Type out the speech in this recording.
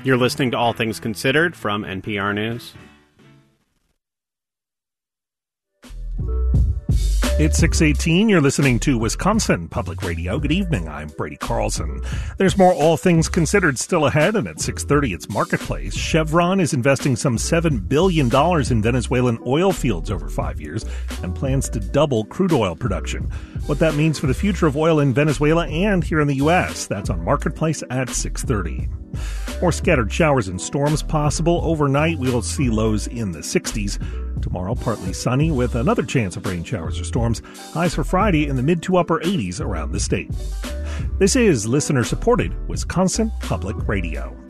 You're listening to All Things Considered from NPR News. It's 6:18. You're listening to Wisconsin Public Radio. Good evening. I'm Brady Carlson. There's more All Things Considered still ahead, and at 6:30, it's Marketplace. Chevron is investing some $7 billion in Venezuelan oil fields over 5 years and plans to double crude oil production. What that means for the future of oil in Venezuela and here in the U.S., that's on Marketplace at 6:30. More scattered showers and storms possible. Overnight, we'll see lows in the 60s. Tomorrow, partly sunny with another chance of rain showers or storms. Highs for Friday in the mid to upper 80s around the state. This is listener-supported Wisconsin Public Radio.